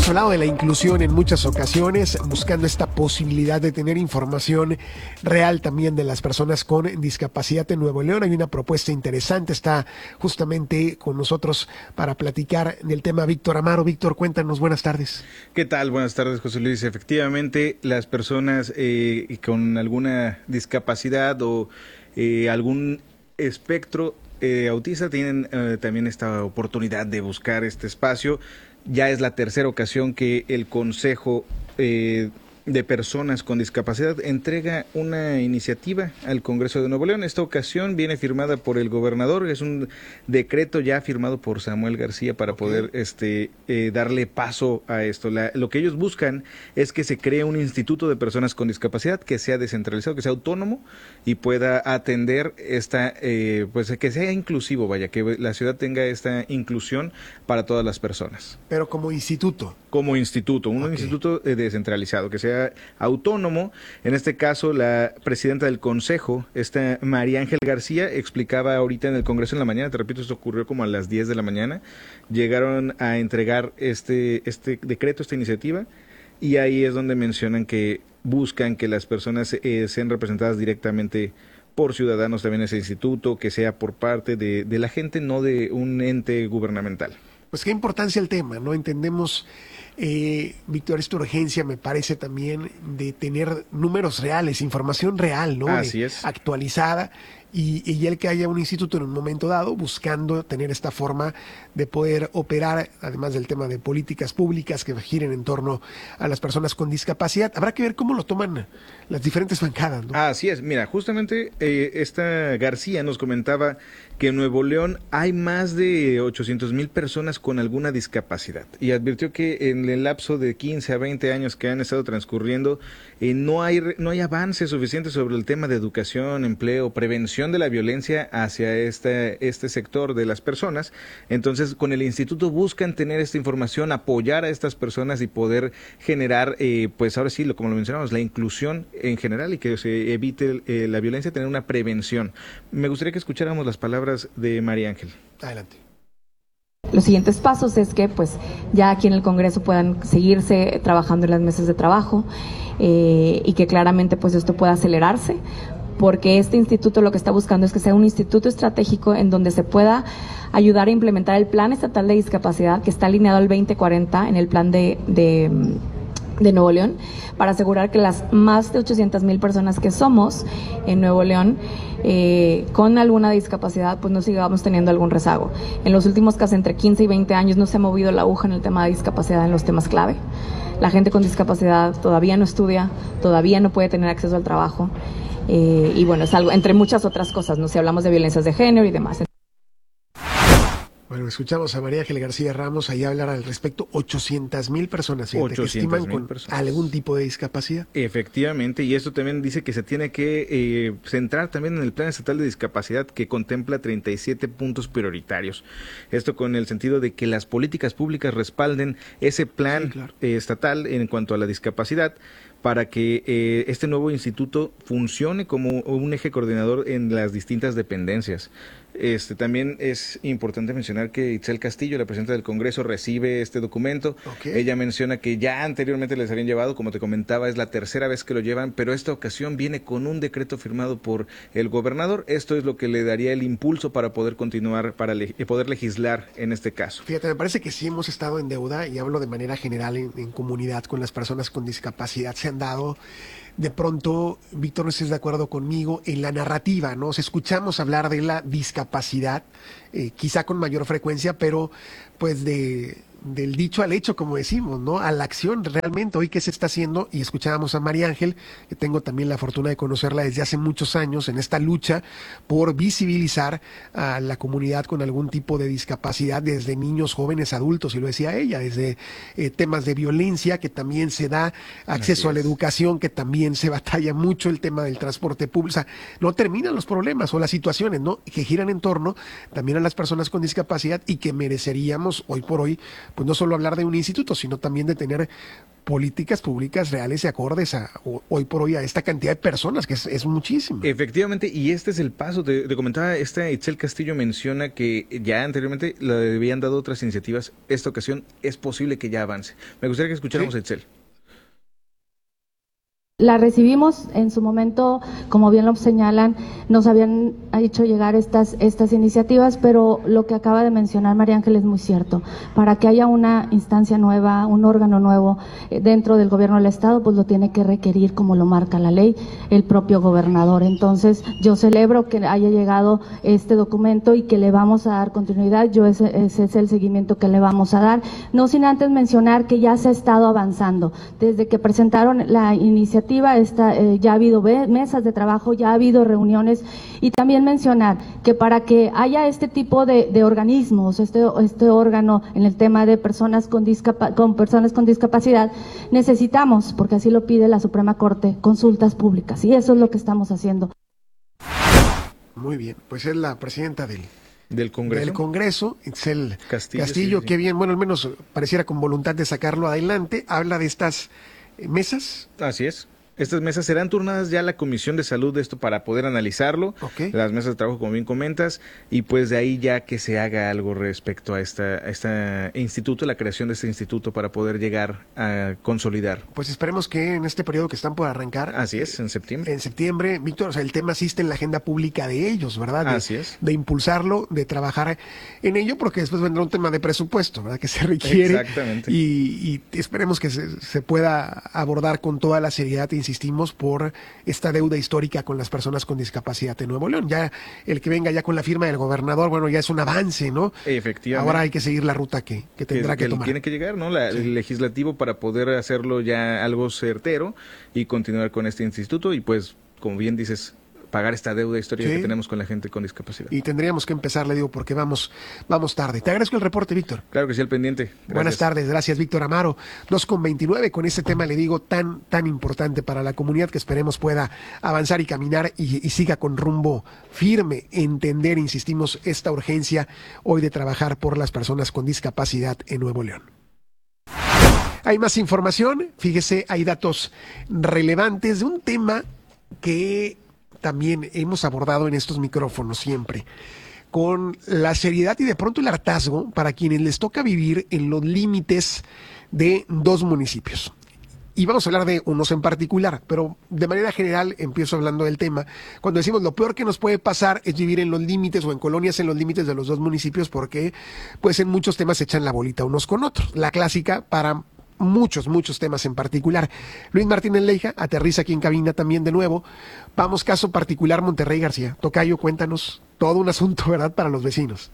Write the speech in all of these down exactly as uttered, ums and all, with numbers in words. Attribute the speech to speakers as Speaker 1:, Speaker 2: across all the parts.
Speaker 1: hemos hablado de la inclusión en muchas ocasiones, buscando esta posibilidad de tener información real también de las personas con discapacidad en Nuevo León. Hay una propuesta interesante, está justamente con nosotros para platicar del tema Víctor Amaro. Víctor, cuéntanos, buenas tardes.
Speaker 2: ¿Qué tal? Buenas tardes, José Luis. Efectivamente, las personas eh, con alguna discapacidad o eh, algún espectro eh, autista tienen eh, también esta oportunidad de buscar este espacio. Ya es la tercera ocasión que el Consejo eh, de Personas con Discapacidad entrega una iniciativa al Congreso de Nuevo León. Esta ocasión viene firmada por el gobernador, es un decreto ya firmado por Samuel García para okay. poder este eh, darle paso a esto. La, lo que ellos buscan es que se cree un instituto de personas con discapacidad que sea descentralizado, que sea autónomo y pueda atender esta, eh, pues que sea inclusivo, vaya, que la ciudad tenga esta inclusión para todas las personas.
Speaker 1: Pero como instituto.
Speaker 2: Como instituto, un okay. instituto eh, descentralizado, que sea autónomo. En este caso, la presidenta del Consejo, esta María Ángel García, explicaba ahorita en el Congreso en la mañana, te repito, esto ocurrió como a las diez de la mañana, llegaron a entregar este, este decreto, esta iniciativa, y ahí es donde mencionan que buscan que las personas eh, sean representadas directamente por ciudadanos también en ese instituto, que sea por parte de, de la gente, no de un ente gubernamental.
Speaker 1: Pues qué importancia el tema, ¿no? Entendemos, eh, Víctor, esta urgencia me parece también de tener números reales, información real, ¿no?
Speaker 2: Así
Speaker 1: de,
Speaker 2: es.
Speaker 1: Actualizada. Y, y el que haya un instituto en un momento dado buscando tener esta forma de poder operar, además del tema de políticas públicas que giren en torno a las personas con discapacidad. Habrá que ver cómo lo toman las diferentes bancadas, ¿no?
Speaker 2: Así es. Mira, justamente eh, esta García nos comentaba que en Nuevo León hay más de ochocientos mil personas con alguna discapacidad y advirtió que en el lapso de quince a veinte años que han estado transcurriendo eh, no hay no hay avance suficiente sobre el tema de educación, empleo, prevención de la violencia hacia este, este sector de las personas. Entonces, con el instituto buscan tener esta información, apoyar a estas personas y poder generar, eh, pues ahora sí, lo, como lo mencionamos, la inclusión en general y que se evite eh, la violencia, tener una prevención. Me gustaría que escucháramos las palabras de María Ángel.
Speaker 1: Adelante.
Speaker 3: Los siguientes pasos es que pues ya aquí en el Congreso puedan seguirse trabajando en las mesas de trabajo eh, y que claramente pues esto pueda acelerarse, porque este instituto lo que está buscando es que sea un instituto estratégico en donde se pueda ayudar a implementar el Plan Estatal de Discapacidad que está alineado al veinte cuarenta en el plan de, de, de Nuevo León, para asegurar que las más de ochocientas mil personas que somos en Nuevo León eh, con alguna discapacidad, pues no sigamos teniendo algún rezago. En los últimos casi entre quince y veinte años no se ha movido la aguja en el tema de discapacidad en los temas clave. La gente con discapacidad todavía no estudia, todavía no puede tener acceso al trabajo. Eh, y bueno, es algo, entre muchas otras cosas, ¿no? Si hablamos de violencias de género y demás.
Speaker 1: Bueno, escuchamos a María Ángel García Ramos ahí hablar al respecto. ochocientas mil personas, fíjate, que estiman con personas. Algún tipo de discapacidad.
Speaker 2: Efectivamente, y esto también dice que se tiene que eh, centrar también en el Plan Estatal de Discapacidad, que contempla treinta y siete puntos prioritarios. Esto con el sentido de que las políticas públicas respalden ese plan sí, claro. eh, estatal en cuanto a la discapacidad, para que eh, este nuevo instituto funcione como un eje coordinador en las distintas dependencias. Este, también es importante mencionar que Itzel Castillo, la presidenta del Congreso, recibe este documento. Okay. Ella menciona que ya anteriormente les habían llevado, como te comentaba, es la tercera vez que lo llevan, pero esta ocasión viene con un decreto firmado por el gobernador. Esto es lo que le daría el impulso para poder continuar, para le poder legislar en este caso.
Speaker 1: Fíjate, me parece que sí hemos estado en deuda, y hablo de manera general en, en comunidad con las personas con discapacidad. Se han dado... De pronto, Víctor, no estés de acuerdo conmigo en la narrativa, ¿no? O sea, escuchamos hablar de la discapacidad, eh, quizá con mayor frecuencia, pero pues de... del dicho al hecho, como decimos, ¿no? A la acción realmente. Hoy, ¿qué se está haciendo? Y escuchábamos a María Ángel, que tengo también la fortuna de conocerla desde hace muchos años, en esta lucha por visibilizar a la comunidad con algún tipo de discapacidad, desde niños, jóvenes, adultos, y lo decía ella, desde eh, temas de violencia, que también se da acceso a la educación, que también se batalla mucho, el tema del transporte público. O sea, no terminan los problemas o las situaciones, ¿no? Que giran en torno también a las personas con discapacidad y que mereceríamos hoy por hoy pues no solo hablar de un instituto, sino también de tener políticas públicas reales y acordes a, hoy por hoy a esta cantidad de personas, que es, es muchísimo.
Speaker 2: Efectivamente, y este es el paso. Te, te comentaba, esta Itzel Castillo menciona que ya anteriormente le habían dado otras iniciativas. Esta ocasión es posible que ya avance. Me gustaría que escucháramos
Speaker 1: ¿Sí?
Speaker 2: a Itzel.
Speaker 3: La recibimos en su momento, como bien lo señalan, nos habían hecho llegar estas, estas iniciativas, pero lo que acaba de mencionar María Ángel es muy cierto. Para que haya una instancia nueva, un órgano nuevo eh, dentro del gobierno del Estado, pues lo tiene que requerir, como lo marca la ley, el propio gobernador. Entonces, yo celebro que haya llegado este documento y que le vamos a dar continuidad. Yo ese, ese es el seguimiento que le vamos a dar. No sin antes mencionar que ya se ha estado avanzando. Desde que presentaron la iniciativa, Esta, eh, ya ha habido mesas de trabajo, ya ha habido reuniones, y también mencionar que para que haya este tipo de, de organismos, este, este órgano en el tema de personas con, discapa con personas con discapacidad, necesitamos, porque así lo pide la Suprema Corte, consultas públicas, y eso es lo que estamos haciendo.
Speaker 1: Muy bien, pues es la presidenta del
Speaker 2: Del Congreso.
Speaker 1: Del Congreso, Itzel
Speaker 2: Castillo,
Speaker 1: Castillo,
Speaker 2: sí, sí.
Speaker 1: qué bien, bueno, al menos pareciera con voluntad de sacarlo adelante. Habla de estas mesas.
Speaker 2: Así es. Estas mesas serán turnadas ya a la Comisión de Salud de esto para poder analizarlo,
Speaker 1: Okay.
Speaker 2: Las mesas de trabajo, como bien comentas, y pues de ahí ya que se haga algo respecto a esta, a este instituto, la creación de este instituto para poder llegar a consolidar.
Speaker 1: Pues esperemos que en este periodo que están por arrancar.
Speaker 2: Así es, en septiembre.
Speaker 1: En septiembre, Víctor, o sea, el tema existe en la agenda pública de ellos, ¿verdad? De,
Speaker 2: Así es.
Speaker 1: De impulsarlo, de trabajar en ello, porque después vendrá un tema de presupuesto, ¿verdad? Que se requiere.
Speaker 2: Exactamente.
Speaker 1: Y, y esperemos que se, se pueda abordar con toda la seriedad, insistimos, por esta deuda histórica con las personas con discapacidad en Nuevo León. Ya el que venga ya con la firma del gobernador, bueno, ya es un avance, ¿no?
Speaker 2: Efectivamente.
Speaker 1: Ahora hay que seguir la ruta que, que tendrá que,
Speaker 2: que, que
Speaker 1: tomar.
Speaker 2: Tiene que llegar, ¿no? La, sí. El legislativo para poder hacerlo ya algo certero y continuar con este instituto y pues, como bien dices, pagar esta deuda histórica sí. que tenemos con la gente con discapacidad.
Speaker 1: Y tendríamos que empezar, le digo, porque vamos, vamos tarde. Te agradezco el reporte, Víctor.
Speaker 2: Claro que sí, al pendiente. Gracias.
Speaker 1: Buenas tardes, gracias, Víctor Amaro. dos con veintinueve, con este tema, le digo, tan, tan importante para la comunidad, que esperemos pueda avanzar y caminar y, y siga con rumbo firme, entender, insistimos, esta urgencia hoy de trabajar por las personas con discapacidad en Nuevo León. Hay más información, fíjese, hay datos relevantes de un tema que también hemos abordado en estos micrófonos siempre, con la seriedad y de pronto el hartazgo para quienes les toca vivir en los límites de dos municipios. Y vamos a hablar de unos en particular, pero de manera general empiezo hablando del tema. Cuando decimos lo peor que nos puede pasar es vivir en los límites o en colonias en los límites de los dos municipios, porque pues en muchos temas se echan la bolita unos con otros. La clásica para muchos, muchos temas en particular. Luis Martínez Leija aterriza aquí en cabina también de nuevo. Vamos, caso particular Monterrey García. Tocayo, cuéntanos todo un asunto, ¿verdad?, para los vecinos.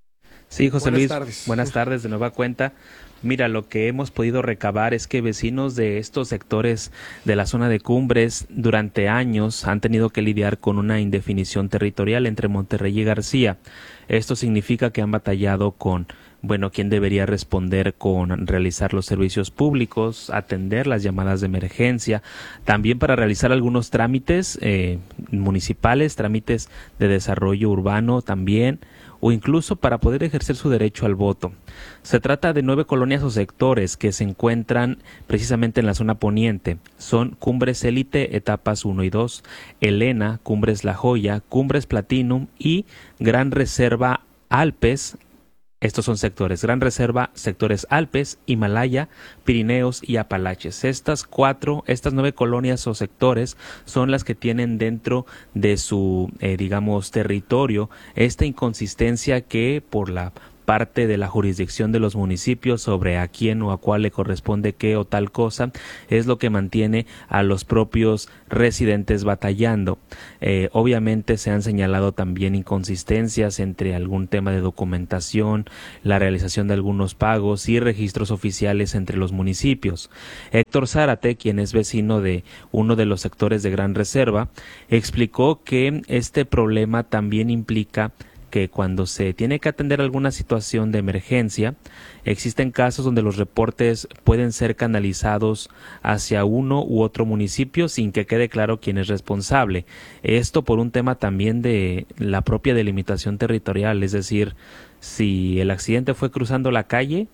Speaker 4: Sí, José
Speaker 1: Buenas
Speaker 4: Luis,
Speaker 1: tardes.
Speaker 4: Buenas tardes de nueva cuenta. Mira, lo que hemos podido recabar es que vecinos de estos sectores de la zona de Cumbres durante años han tenido que lidiar con una indefinición territorial entre Monterrey y García. Esto significa que han batallado con, bueno, quién debería responder con realizar los servicios públicos, atender las llamadas de emergencia, también para realizar algunos trámites eh, municipales, trámites de desarrollo urbano también, o incluso para poder ejercer su derecho al voto. Se trata de nueve colonias o sectores que se encuentran precisamente en la zona poniente. Son Cumbres Élite, etapas uno y dos, Elena, Cumbres La Joya, Cumbres Platinum y Gran Reserva Alpes. Estos son sectores Gran Reserva, sectores Alpes, Himalaya, Pirineos y Apalaches. Estas cuatro, estas nueve colonias o sectores son las que tienen dentro de su, eh, digamos, territorio esta inconsistencia que por la parte de la jurisdicción de los municipios sobre a quién o a cuál le corresponde qué o tal cosa, es lo que mantiene a los propios residentes batallando. Eh, obviamente se han señalado también inconsistencias entre algún tema de documentación, la realización de algunos pagos y registros oficiales entre los municipios. Héctor Zárate, quien es vecino de uno de los sectores de Gran Reserva, explicó que este problema también implica que cuando se tiene que atender alguna situación de emergencia, existen casos donde los reportes pueden ser canalizados hacia uno u otro municipio sin que quede claro quién es responsable. Esto por un tema también de la propia delimitación territorial, es decir, si el accidente fue cruzando la calle,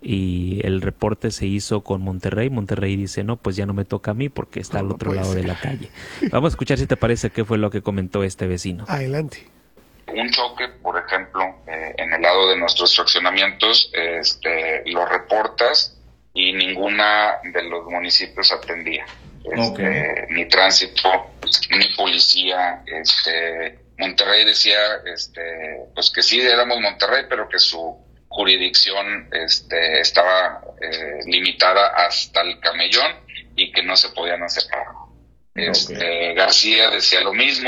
Speaker 4: y el reporte se hizo con Monterrey. Monterrey dice, no, pues ya no me toca a mí porque está al
Speaker 1: No, no
Speaker 4: otro
Speaker 1: puede
Speaker 4: lado
Speaker 1: ser.
Speaker 4: de la calle. Vamos a escuchar si te parece qué fue lo que comentó este vecino.
Speaker 1: Adelante.
Speaker 5: Un choque, por ejemplo, eh, en el lado de nuestros fraccionamientos, este, lo reportas y ninguna de los municipios atendía. Este,
Speaker 2: Okay.
Speaker 5: Ni tránsito, ni policía. Este, Monterrey decía, este, pues que sí éramos Monterrey, pero que su jurisdicción este, estaba eh, limitada hasta el Camellón y que no se podían hacer cargo. Este,
Speaker 2: Okay.
Speaker 5: García decía lo mismo.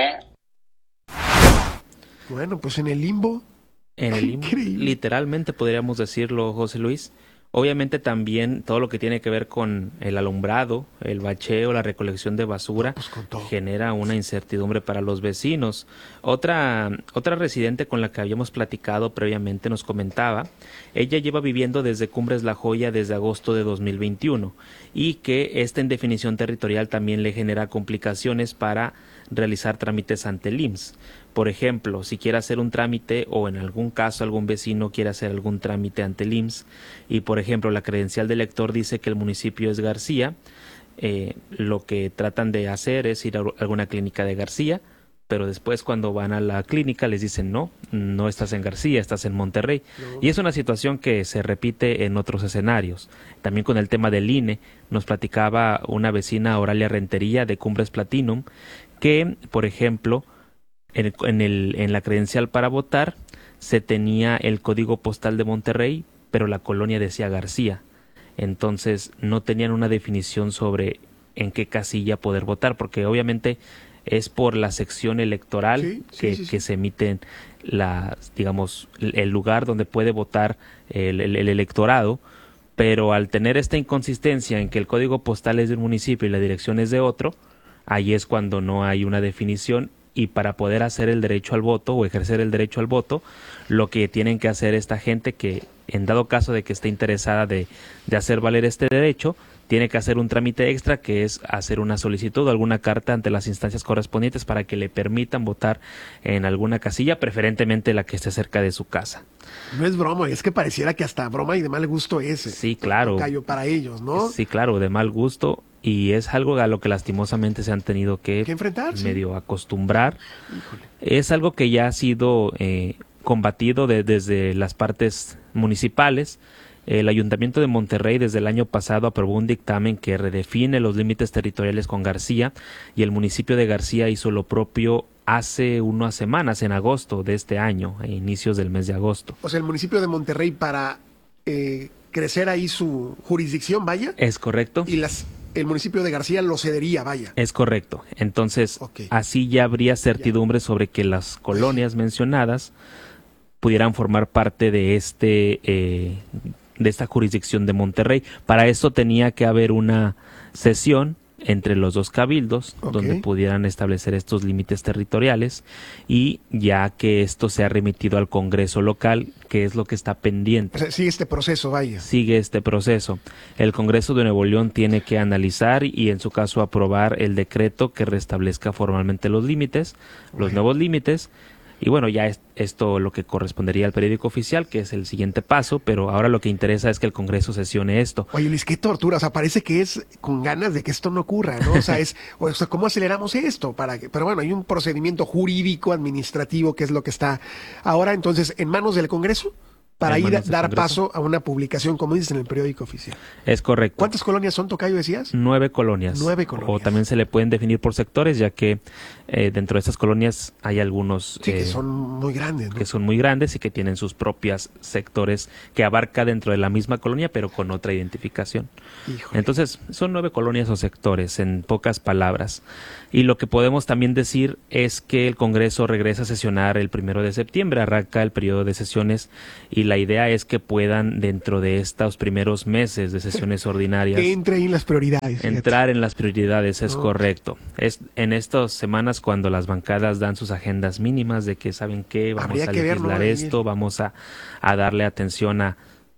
Speaker 1: Bueno, pues en el limbo.
Speaker 4: En el limbo,
Speaker 1: Increíble.
Speaker 4: literalmente podríamos decirlo, José Luis. Obviamente también todo lo que tiene que ver con el alumbrado, el bacheo, la recolección de basura,
Speaker 1: Pues con todo.
Speaker 4: genera una incertidumbre para los vecinos. Otra, otra residente con la que habíamos platicado previamente nos comentaba, ella lleva viviendo desde Cumbres La Joya desde agosto de dos mil veintiuno y que esta indefinición territorial también le genera complicaciones para realizar trámites ante el I M S S. Por ejemplo, si quiere hacer un trámite o en algún caso algún vecino quiere hacer algún trámite ante el I M S S y por ejemplo la credencial del elector dice que el municipio es García, eh, lo que tratan de hacer es ir a alguna clínica de García, pero después cuando van a la clínica les dicen no, no estás en García, estás en Monterrey.
Speaker 1: No.
Speaker 4: Y es una situación que se repite en otros escenarios. También con el tema del I N E, nos platicaba una vecina, Oralia Rentería, de Cumbres Platinum, que, por ejemplo, en, el, en, el, en la credencial para votar se tenía el código postal de Monterrey, pero la colonia decía García. Entonces no tenían una definición sobre en qué casilla poder votar, porque obviamente es por la sección electoral
Speaker 1: Sí, sí,
Speaker 4: que,
Speaker 1: sí, sí.
Speaker 4: que se emiten las, digamos, el lugar donde puede votar el, el, el electorado, pero al tener esta inconsistencia en que el código postal es de un municipio y la dirección es de otro, ahí es cuando no hay una definición, y para poder hacer el derecho al voto o ejercer el derecho al voto, lo que tienen que hacer esta gente que, en dado caso de que esté interesada de, de hacer valer este derecho, tiene que hacer un trámite extra, que es hacer una solicitud o alguna carta ante las instancias correspondientes para que le permitan votar en alguna casilla, preferentemente la que esté cerca de su casa.
Speaker 1: No es broma, es que pareciera que hasta broma y de mal gusto es.
Speaker 4: Sí, claro.
Speaker 1: Callo para ellos, ¿no?
Speaker 4: Sí, claro, de mal gusto, y es algo a lo que lastimosamente se han tenido que,
Speaker 1: Que enfrentar, sí.
Speaker 4: medio acostumbrar.
Speaker 1: Híjole.
Speaker 4: Es algo que ya ha sido eh, combatido de- desde las partes municipales. El Ayuntamiento de Monterrey desde el año pasado aprobó un dictamen que redefine los límites territoriales con García, y el municipio de García hizo lo propio hace unas semanas, en agosto de este año, a inicios del mes de agosto.
Speaker 1: O sea, el municipio de Monterrey, para eh, crecer ahí su jurisdicción, vaya,
Speaker 4: ¿Es correcto?
Speaker 1: y las el municipio de García lo cedería, vaya.
Speaker 4: Es correcto. Entonces,
Speaker 1: Ok.
Speaker 4: así ya habría certidumbre sobre que las colonias mencionadas pudieran formar parte de este eh, de esta jurisdicción de Monterrey. Para esto tenía que haber una sesión entre los dos cabildos,
Speaker 1: Ok.
Speaker 4: donde pudieran establecer estos límites territoriales, y ya que esto se ha remitido al Congreso local, que es lo que está pendiente.
Speaker 1: O sea, sigue este proceso, vaya.
Speaker 4: Sigue este proceso. El Congreso de Nuevo León tiene que analizar y en su caso aprobar el decreto que restablezca formalmente los límites, los
Speaker 1: Bueno.
Speaker 4: nuevos límites. Y bueno, ya es esto lo que correspondería al periódico oficial, que es el siguiente paso, pero ahora lo que interesa es que el Congreso sesione esto.
Speaker 1: Oye, Luis, qué tortura. O sea, parece que es con ganas de que esto no ocurra, ¿no? O sea, es, o sea, ¿cómo aceleramos esto? Para que, pero bueno, hay un procedimiento jurídico, administrativo, que es lo que está ahora, entonces, en manos del Congreso, para
Speaker 4: En
Speaker 1: ir a
Speaker 4: manos del
Speaker 1: dar
Speaker 4: Congreso.
Speaker 1: paso a una publicación, como dices, en el periódico oficial.
Speaker 4: Es correcto.
Speaker 1: ¿Cuántas colonias son, tocayo, decías?
Speaker 4: Nueve colonias.
Speaker 1: Nueve colonias.
Speaker 4: O también se le pueden definir por sectores, ya que eh, dentro de estas colonias hay algunos
Speaker 1: Sí, que
Speaker 4: eh,
Speaker 1: son muy grandes, ¿no?
Speaker 4: que son muy grandes y que tienen sus propias sectores que abarca dentro de la misma colonia, pero con otra identificación.
Speaker 1: Híjole.
Speaker 4: Entonces, son nueve colonias o sectores, en pocas palabras. Y lo que podemos también decir es que el Congreso regresa a sesionar el primero de septiembre, arranca el periodo de sesiones, y la idea es que puedan, dentro de estos primeros meses de sesiones ordinarias,
Speaker 1: que entre ahí en las prioridades. fíjate.
Speaker 4: entrar en las prioridades. Es
Speaker 1: No.
Speaker 4: correcto. Es en estas semanas cuando las bancadas dan sus agendas mínimas de que saben que vamos
Speaker 1: Habría
Speaker 4: a
Speaker 1: que ver, ¿no?
Speaker 4: legislar
Speaker 1: Ahí
Speaker 4: esto, vamos a, a darle atención a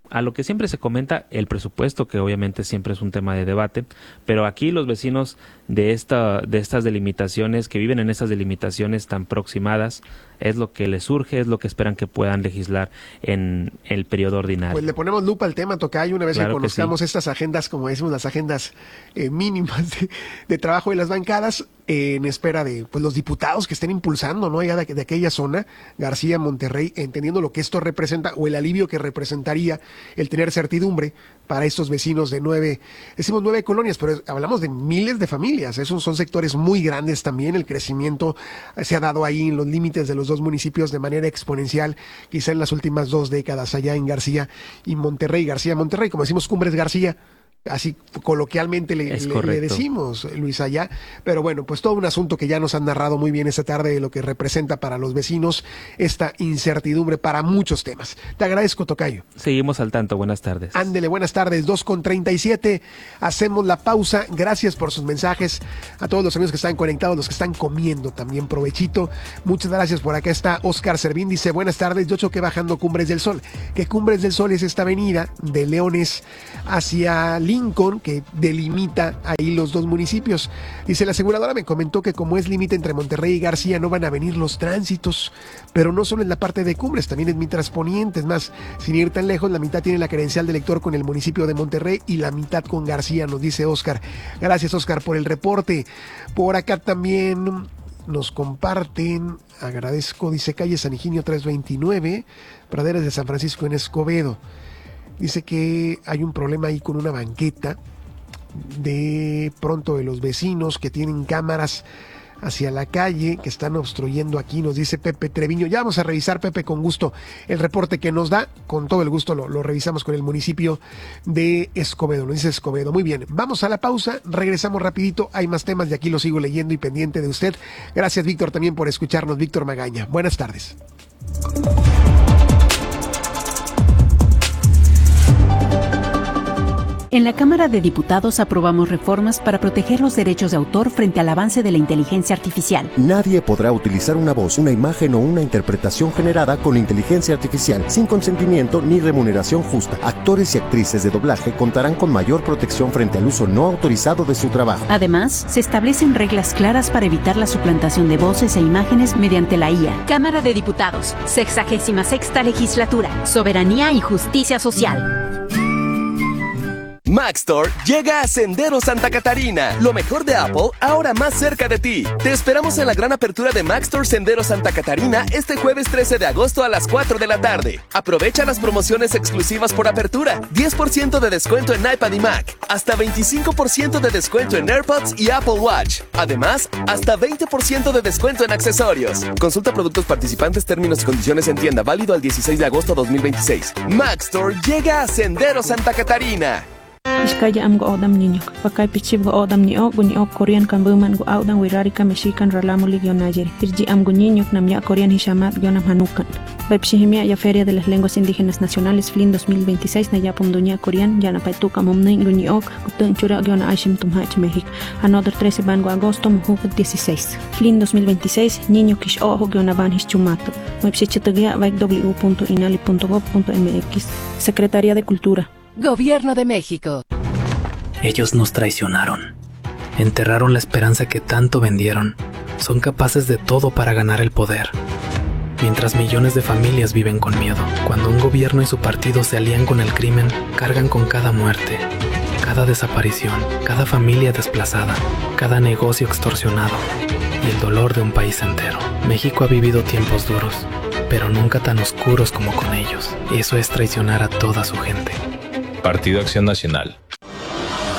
Speaker 4: a lo que siempre se comenta, el presupuesto, que obviamente siempre es un tema de debate, pero aquí los vecinos de esta de estas delimitaciones, que viven en estas delimitaciones tan proximadas, es lo que les surge, es lo que esperan que puedan legislar en el periodo ordinario.
Speaker 1: Pues le ponemos lupa al tema, Tocayo, una vez claro que conozcamos que sí. estas agendas, como decimos, las agendas eh, mínimas de, de trabajo de las bancadas, eh, en espera de pues los diputados que estén impulsando, ¿no? Ya de, de aquella zona, García, Monterrey, entendiendo lo que esto representa, o el alivio que representaría el tener certidumbre para estos vecinos de nueve, decimos nueve colonias, pero hablamos de miles de familias. Esos son sectores muy grandes también. El crecimiento se ha dado ahí en los límites de los dos municipios de manera exponencial, quizá en las últimas dos décadas, allá en García y Monterrey. García, Monterrey, como decimos, Cumbres García, así coloquialmente le, le, le decimos, Luis, allá. Pero bueno, pues todo un asunto que ya nos han narrado muy bien esta tarde de lo que representa para los vecinos esta incertidumbre para muchos temas. Te agradezco, Tocayo.
Speaker 4: Seguimos al tanto. Buenas tardes.
Speaker 1: Ándele, buenas tardes. dos con treinta y siete. Hacemos la pausa. Gracias por sus mensajes. A todos los amigos que están conectados, los que están comiendo también, provechito. Muchas gracias. Por acá está Oscar Servín. Dice, buenas tardes. Yo choqué bajando Cumbres del Sol. Que Cumbres del Sol es esta avenida de Leones hacia Lincoln, que delimita ahí los dos municipios. Dice, la aseguradora me comentó que como es límite entre Monterrey y García, no van a venir los tránsitos, pero no solo en la parte de Cumbres, también en Mitras Poniente. Es más, sin ir tan lejos, la mitad tiene la credencial de lector con el municipio de Monterrey y la mitad con García, nos dice Oscar. Gracias, Oscar, por el reporte. Por acá también nos comparten, agradezco, dice calle San Higinio trescientos veintinueve, Praderas de San Francisco en Escobedo. Dice que hay un problema ahí con una banqueta de pronto de los vecinos que tienen cámaras hacia la calle, que están obstruyendo aquí, nos dice Pepe Treviño. Ya vamos a revisar, Pepe, con gusto el reporte que nos da, con todo el gusto lo, lo revisamos con el municipio de Escobedo, nos dice Escobedo. Muy bien, vamos a la pausa, regresamos rapidito, hay más temas, de aquí lo sigo leyendo y pendiente de usted. Gracias, Víctor, también por escucharnos, Víctor Magaña. Buenas tardes.
Speaker 6: En la Cámara de Diputados aprobamos reformas para proteger los derechos de autor frente al avance de la inteligencia artificial.
Speaker 7: Nadie podrá utilizar una voz, una imagen o una interpretación generada con inteligencia artificial sin consentimiento ni remuneración justa. Actores y actrices de doblaje contarán con mayor protección frente al uso no autorizado de su trabajo.
Speaker 6: Además, se establecen reglas claras para evitar la suplantación de voces e imágenes mediante la I A. Cámara de Diputados, sexagésima sexta legislatura, soberanía y justicia social.
Speaker 8: Maxstore llega a Sendero Santa Catarina. Lo mejor de Apple, ahora más cerca de ti. Te esperamos en la gran apertura de Maxstore Sendero Santa Catarina este jueves trece de agosto a las cuatro de la tarde. Aprovecha las promociones exclusivas por apertura. diez por ciento de descuento en iPad y Mac. Hasta veinticinco por ciento de descuento en AirPods y Apple Watch. Además, hasta veinte por ciento de descuento en accesorios. Consulta productos participantes, términos y condiciones en tienda. Válido al dieciséis de agosto de dos mil veintiséis. Maxstore llega a Sendero Santa Catarina.
Speaker 9: Iskaya am go odam niño, pakay pichib go odam ni o guni o Korean kan buman go audan wirarika mexican ralamu ligio nayer. Irji am go niño nam ya Korean hishamat gionam hanukan. Bepshihimia ya Feria de las Lenguas Indígenas Nacionales Flin dos mil veintiséis na ya pomdunia Korean ya na paituka momne guni ok gutun chura giona aishim tumhach México. Another trece ban go agosto mujuk dieciséis. Flin dos mil veintiséis niño kish o giona ban hischumato. Website vai w punto inali punto gov punto m x. Secretaría de Cultura.
Speaker 10: Gobierno de México.
Speaker 11: Ellos nos traicionaron. Enterraron la esperanza que tanto vendieron. Son capaces de todo para ganar el poder. Mientras millones de familias viven con miedo. Cuando un gobierno y su partido se alían con el crimen, cargan con cada muerte, cada desaparición, cada familia desplazada, cada negocio extorsionado y el dolor de un país entero. México ha vivido tiempos duros, pero nunca tan oscuros como con ellos. Eso es traicionar a toda su gente.
Speaker 12: Partido Acción Nacional.